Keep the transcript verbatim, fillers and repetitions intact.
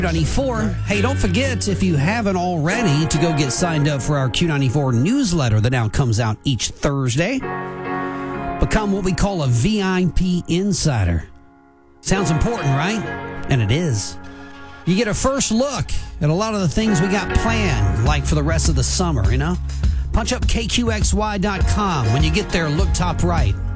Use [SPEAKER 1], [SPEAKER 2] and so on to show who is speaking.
[SPEAKER 1] ninety-four. Hey, don't forget, if you haven't already, to go get signed up for our Q ninety-four newsletter that now comes out each Thursday. Become what we call a V I P insider. Sounds important, right? And it is. You get a first look at a lot of the things we got planned, like for the rest of the summer, you know? Punch up K Q X Y dot com. When you get there, look top right.